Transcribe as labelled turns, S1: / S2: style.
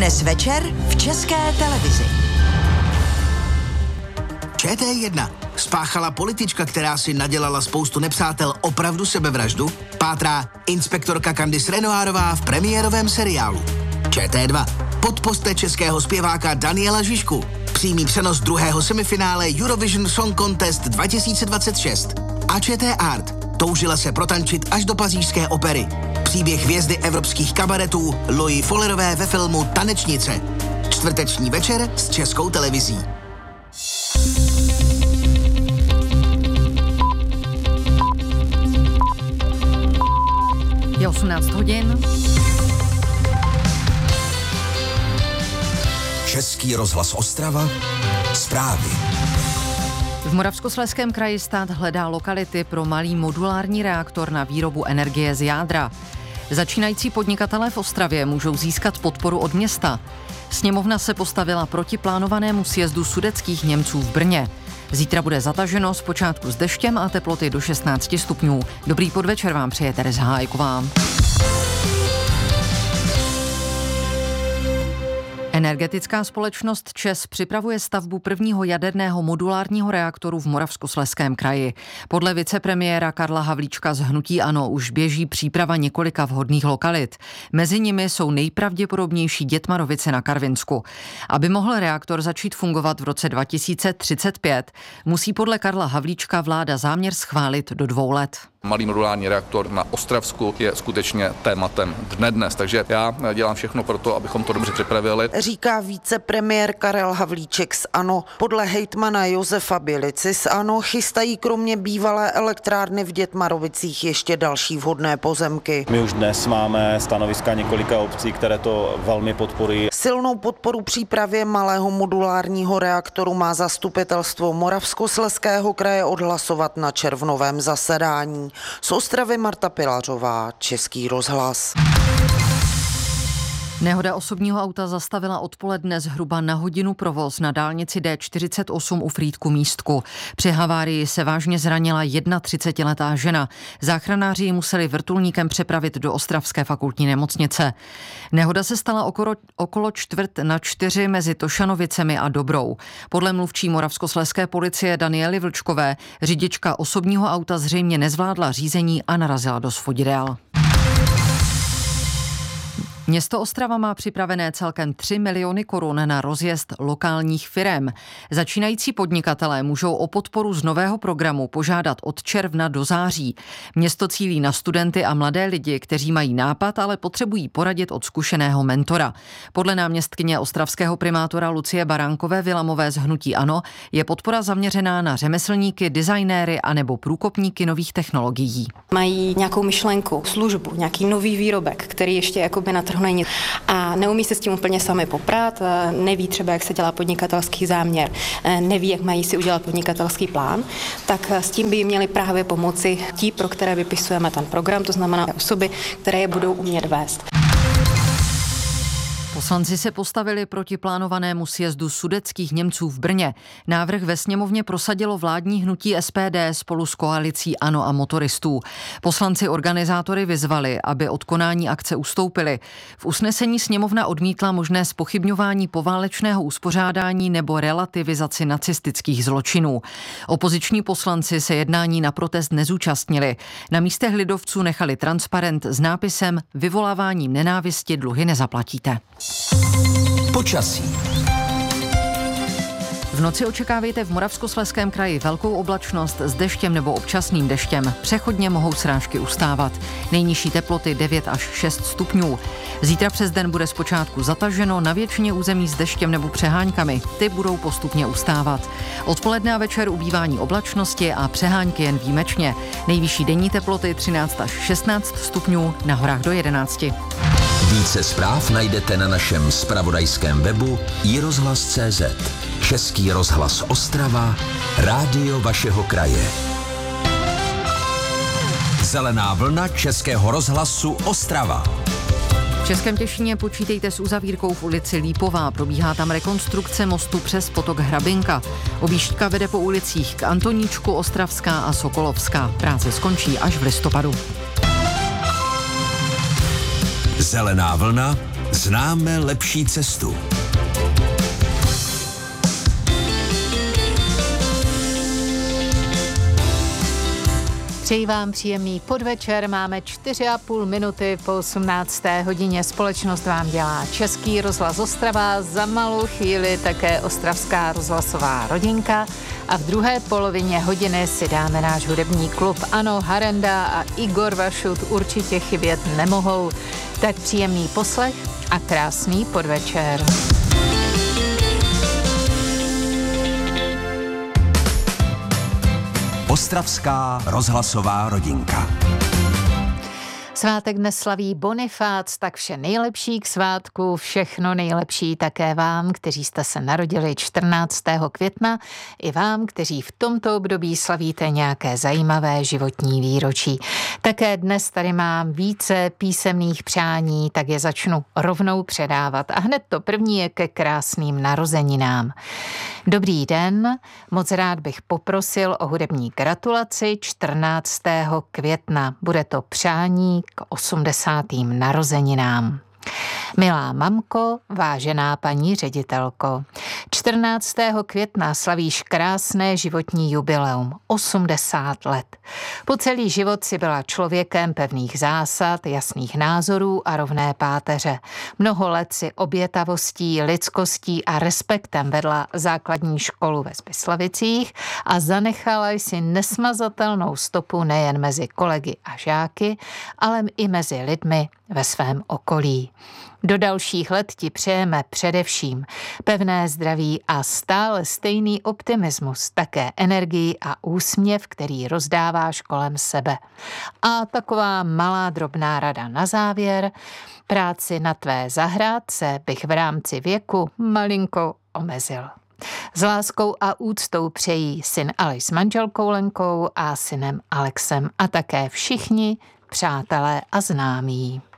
S1: Dnes večer v České televizi.
S2: ČT1. Spáchala politička, která si nadělala spoustu nepřátel, opravdu sebevraždu? Pátrá inspektorka Candice Renoirová v premiérovém seriálu. ČT2. Podpořte českého zpěváka Daniela Žižku. Přímý přenos druhého semifinále Eurovision Song Contest 2026. A ČT Art. Toužila se protančit až do pařížské opery. Příběh hvězdy evropských kabaretů Loji Follerové ve filmu Tanečnice. Čtvrteční večer s Českou televizí.
S3: Je 18 hodin.
S4: Český rozhlas Ostrava. Zprávy.
S3: V Moravskoslezském kraji stát hledá lokality pro malý modulární reaktor na výrobu energie z jádra. Začínající podnikatelé v Ostravě můžou získat podporu od města. Sněmovna se postavila proti plánovanému sjezdu sudetských Němců v Brně. Zítra bude zataženo, zpočátku s deštěm a teploty do 16 stupňů. Dobrý podvečer vám přeje Tereza Hájková. Energetická společnost ČEZ připravuje stavbu prvního jaderného modulárního reaktoru v Moravskoslezském kraji. Podle vicepremiéra Karla Havlíčka z hnutí ANO už běží příprava několika vhodných lokalit. Mezi nimi jsou nejpravděpodobnější Dětmarovice na Karvinsku. Aby mohl reaktor začít fungovat v roce 2035, musí podle Karla Havlíčka vláda záměr schválit do 2 let.
S5: Malý modulární reaktor na Ostravsku je skutečně tématem dne dnes, takže já dělám všechno pro to, abychom to dobře připravili.
S6: Říká vicepremiér Karel Havlíček z ANO. Podle hejtmana Josefa Bělici z ANO chystají kromě bývalé elektrárny v Dětmarovicích ještě další vhodné pozemky.
S7: My už dnes máme stanoviska několika obcí, které to velmi podporují.
S6: Silnou podporu přípravě malého modulárního reaktoru má zastupitelstvo Moravskoslezského kraje odhlasovat na červnovém zasedání. Z Ostravy Marta Pilařová, Český rozhlas.
S3: Nehoda osobního auta zastavila odpoledne zhruba na hodinu provoz na dálnici D48 u Frýdku-Místku. Při havárii se vážně zranila 31letá žena. Záchranáři ji museli vrtulníkem přepravit do Ostravské fakultní nemocnice. Nehoda se stala okolo 3:45 mezi Tošanovicemi a Dobrou. Podle mluvčí Moravskoslezské policie Daniely Vlčkové řidička osobního auta zřejmě nezvládla řízení a narazila do svodidel. Město Ostrava má připravené celkem 3 miliony korun na rozjezd lokálních firem. Začínající podnikatelé můžou o podporu z nového programu požádat od června do září. Město cílí na studenty a mladé lidi, kteří mají nápad, ale potřebují poradit od zkušeného mentora. Podle náměstkyně ostravského primátora Lucie Baránkové Vilamové z hnutí ANO je podpora zaměřená na řemeslníky, designéry anebo průkopníky nových technologií.
S8: Mají nějakou myšlenku, službu, nějaký nový výrobek, který ještě jakoby na trhu není a neumí se s tím úplně sami poprat, neví třeba, jak se dělá podnikatelský záměr, neví, jak mají si udělat podnikatelský plán, tak s tím by jim měli právě pomoci ti, pro které vypisujeme ten program, to znamená osoby, které je budou umět vést.
S3: Poslanci se postavili proti plánovanému sjezdu sudetských Němců v Brně. Návrh ve sněmovně prosadilo vládní hnutí SPD spolu s koalicí ANO a motoristů. Poslanci organizátory vyzvali, aby od konání akce ustoupili. V usnesení sněmovna odmítla možné zpochybňování poválečného uspořádání nebo relativizaci nacistických zločinů. Opoziční poslanci se jednání na protest nezúčastnili. Na místech lidovců nechali transparent s nápisem Vyvoláváním nenávisti dluhy nezaplatíte.
S4: Počasí.
S3: V noci očekávejte v Moravskoslezském kraji velkou oblačnost s deštěm nebo občasným deštěm. Přechodně mohou srážky ustávat. Nejnižší teploty 9 až 6 stupňů. Zítra přes den bude zpočátku zataženo, na většině území s deštěm nebo přeháňkami. Ty budou postupně ustávat. Odpoledne a večer ubývání oblačnosti a přehánky jen výjimečně. Nejvyšší denní teploty 13 až 16 stupňů, na horách do 11.
S4: Více zpráv najdete na našem zpravodajském webu iRozhlas.cz. Český rozhlas Ostrava, rádio vašeho kraje. Zelená vlna Českého rozhlasu Ostrava.
S3: V Českém Těšíně počítejte s uzavírkou v ulici Lípová. Probíhá tam rekonstrukce mostu přes potok Hrabinka. Objížďka vede po ulicích k Antoníčku, Ostravská a Sokolovská. Práce skončí až v listopadu.
S4: Zelená vlna, známe lepší cestu.
S9: Přeji vám příjemný podvečer, máme 4,5 minuty po 18. hodině. Společnost vám dělá Český rozhlas Ostrava, za malou chvíli také Ostravská rozhlasová rodinka a v druhé polovině hodiny si dáme náš hudební klub. Ano, Harenda a Igor Vašut určitě chybět nemohou. Tak příjemný poslech a krásný podvečer.
S4: Ostravská rozhlasová rodinka.
S9: Svátek dnes slaví Bonifác, tak vše nejlepší k svátku, všechno nejlepší také vám, kteří jste se narodili 14. května, i vám, kteří v tomto období slavíte nějaké zajímavé životní výročí. Také dnes tady mám více písemných přání, tak je začnu rovnou předávat. A hned to první je ke krásným narozeninám. Dobrý den, moc rád bych poprosil o hudební gratulaci 14. května. Bude to přání k 80. narozeninám. Milá mamko, vážená paní ředitelko, 14. května slavíš krásné životní jubileum, 80 let. Po celý život si byla člověkem pevných zásad, jasných názorů a rovné páteře. Mnoho let si obětavostí, lidskostí a respektem vedla základní školu ve Zbyslavicích a zanechala si nesmazatelnou stopu nejen mezi kolegy a žáky, ale i mezi lidmi ve svém okolí. Do dalších let ti přejeme především pevné zdraví a stále stejný optimismus, také energii a úsměv, který rozdáváš kolem sebe. A taková malá drobná rada na závěr. Práci na tvé zahrádce bych v rámci věku malinko omezil. S láskou a úctou přejí syn Aleš s manželkou Lenkou a synem Alexem a také všichni přátelé a známí.